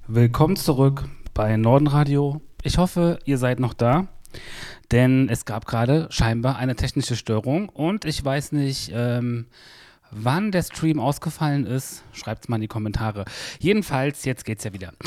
Willkommen zurück bei Nordenradio. Ich hoffe, ihr seid noch da, denn es gab gerade scheinbar eine technische Störung und ich weiß nicht, wann der Stream ausgefallen ist. Schreibt's mal in die Kommentare. Jedenfalls, jetzt geht's ja wieder.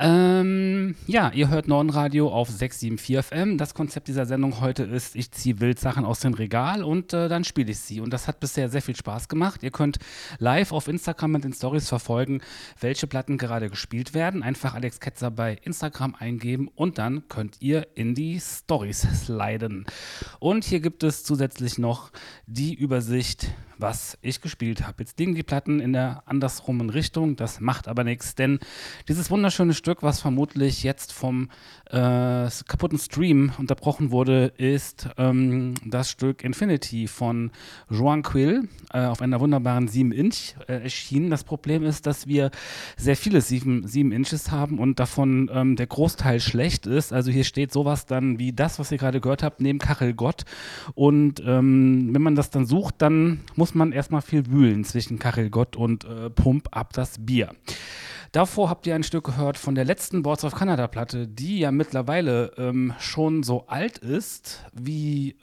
Ja, ihr hört Nordenradio auf 674 FM. Das Konzept dieser Sendung heute ist, ich ziehe Wildsachen aus dem Regal und dann spiele ich sie. Und das hat bisher sehr viel Spaß gemacht. Ihr könnt live auf Instagram mit den Stories verfolgen, welche Platten gerade gespielt werden. Einfach Alex Ketzer bei Instagram eingeben und dann könnt ihr in die Stories sliden. Und hier gibt es zusätzlich noch die Übersicht, was ich gespielt habe. Jetzt liegen die Platten in der andersrumen Richtung, das macht aber nichts, denn dieses wunderschöne Stück, was vermutlich jetzt vom kaputten Stream unterbrochen wurde, ist das Stück Infinity von Joan Quill auf einer wunderbaren 7-Inch erschienen. Das Problem ist, dass wir sehr viele 7 Inches haben und davon der Großteil schlecht ist. Also hier steht sowas dann wie das, was ihr gerade gehört habt, neben Kachel Gott. Und wenn man das dann sucht, dann muss man erstmal viel wühlen zwischen Kachel Gott und Pump ab das Bier. Davor habt ihr ein Stück gehört von der letzten Boards of Canada Platte, die ja mittlerweile schon so alt ist wie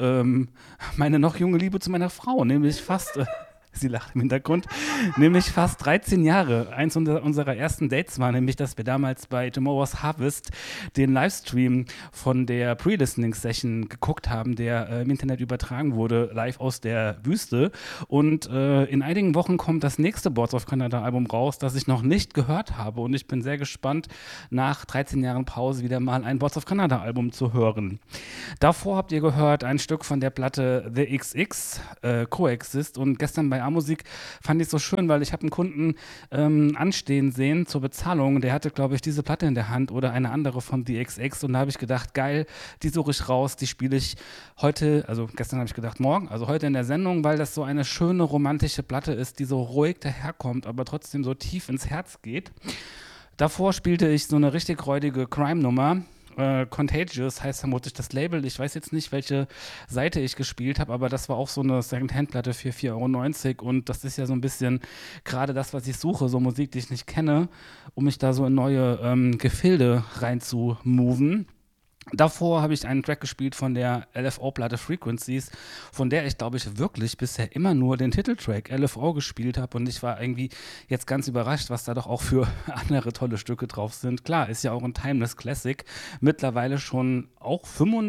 meine noch junge Liebe zu meiner Frau, nämlich fast sie lacht im Hintergrund, nämlich fast 13 Jahre. Eins unserer ersten Dates war nämlich, dass wir damals bei Tomorrow's Harvest den Livestream von der Pre-Listening-Session geguckt haben, der im Internet übertragen wurde, live aus der Wüste. Und in einigen Wochen kommt das nächste Boards of Canada Album raus, das ich noch nicht gehört habe. Und ich bin sehr gespannt, nach 13 Jahren Pause wieder mal ein Boards of Canada Album zu hören. Davor habt ihr gehört ein Stück von der Platte The XX, Coexist. Und gestern bei A-Musik fand ich es so schön, weil ich habe einen Kunden anstehen sehen zur Bezahlung. Der hatte, glaube ich, diese Platte in der Hand oder eine andere von The XX. Und da habe ich gedacht, geil, die suche ich raus, die spiele ich heute, also gestern habe ich gedacht, morgen, also heute in der Sendung, weil das so eine schöne romantische Platte ist, die so ruhig daherkommt, aber trotzdem so tief ins Herz geht. Davor spielte ich so eine richtig räudige Crime-Nummer. Contagious heißt vermutlich das Label. Ich weiß jetzt nicht, welche Seite ich gespielt habe, aber das war auch so eine Second-Hand-Platte für 4,90 € und das ist ja so ein bisschen gerade das, was ich suche, so Musik, die ich nicht kenne, um mich da so in neue Gefilde rein zu moven. Davor habe ich einen Track gespielt von der LFO-Platte Frequencies, von der ich, glaube ich, wirklich bisher immer nur den Titeltrack LFO gespielt habe und ich war irgendwie jetzt ganz überrascht, was da doch auch für andere tolle Stücke drauf sind. Klar, ist ja auch ein Timeless Classic, mittlerweile schon auch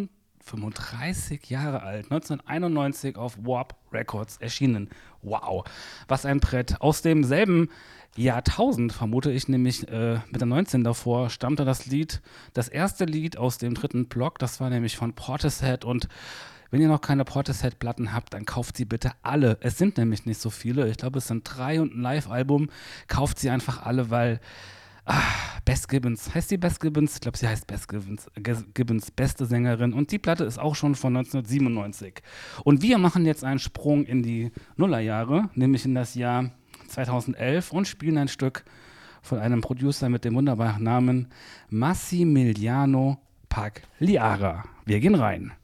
35 Jahre alt, 1991 auf Warp Records erschienen. Wow, was ein Brett. Aus demselben Jahrtausend, vermute ich, nämlich mit der 19 davor, stammte das Lied, das erste Lied aus dem dritten Block, das war nämlich von Portishead und wenn ihr noch keine Portishead-Platten habt, dann kauft sie bitte alle. Es sind nämlich nicht so viele, ich glaube es sind 3 und ein Live-Album, kauft sie einfach alle, weil Bess Gibbons, heißt die Bess Gibbons? Ich glaube, sie heißt Bess Gibbons, beste Sängerin. Und die Platte ist auch schon von 1997. Und wir machen jetzt einen Sprung in die Nullerjahre, nämlich in das Jahr 2011 und spielen ein Stück von einem Producer mit dem wunderbaren Namen Massimiliano Pagliara. Wir gehen rein.